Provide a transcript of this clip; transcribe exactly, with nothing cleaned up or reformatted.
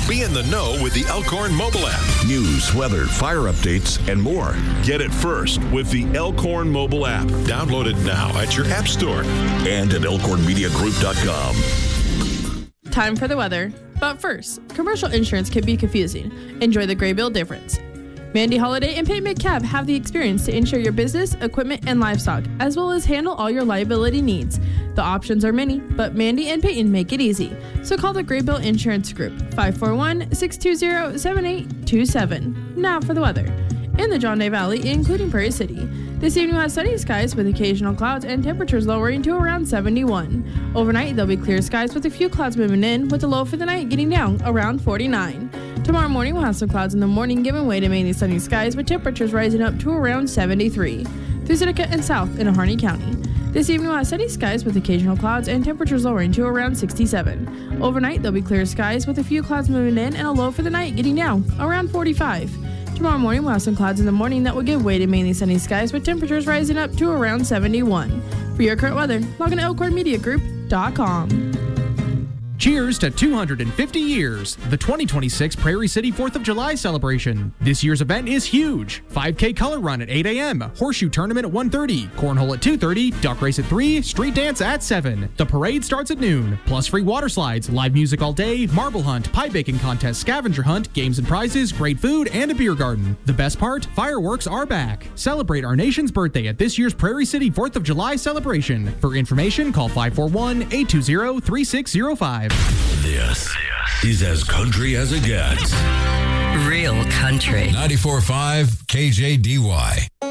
Be in the know with the Elkhorn mobile app. News, weather, fire updates, and more. Get it first with the Elkhorn mobile app. Download it now at your app store. And at elkhorn media group dot com. Time for the weather. But first, commercial insurance can be confusing. Enjoy the gray bill difference. Mandy Holiday and Payton McCabe have the experience to insure your business, equipment, and livestock, as well as handle all your liability needs. The options are many, but Mandy and Payton make it easy. So call the Gray Bill Insurance Group, five four one, six two zero, seven eight two seven. Now for the weather. In the John Day Valley, including Prairie City, this evening we'll have sunny skies with occasional clouds and temperatures lowering to around seventy-one. Overnight, there'll be clear skies with a few clouds moving in, with the low for the night getting down around forty-nine. Tomorrow morning, we'll have some clouds in the morning, giving way to mainly sunny skies with temperatures rising up to around seventy-three. Through Seneca and south in Harney County. This evening, we'll have sunny skies with occasional clouds and temperatures lowering to around sixty-seven. Overnight, there'll be clear skies with a few clouds moving in and a low for the night getting down around forty-five. Tomorrow morning, we'll have some clouds in the morning that will give way to mainly sunny skies with temperatures rising up to around seventy-one. For your current weather, log on to elkhorn media group dot com. Cheers to two hundred fifty years, the twenty twenty-six Prairie City fourth of July celebration. This year's event is huge. five K color run at eight a.m., horseshoe tournament at one thirty, cornhole at two thirty, duck race at three, street dance at seven. The parade starts at noon, plus free water slides, live music all day, marble hunt, pie baking contest, scavenger hunt, games and prizes, great food, and a beer garden. The best part? Fireworks are back. Celebrate our nation's birthday at this year's Prairie City fourth of July celebration. For information, call five four one, eight two zero, three six zero five. This is as country as it gets. Real country. ninety-four point five K J D Y.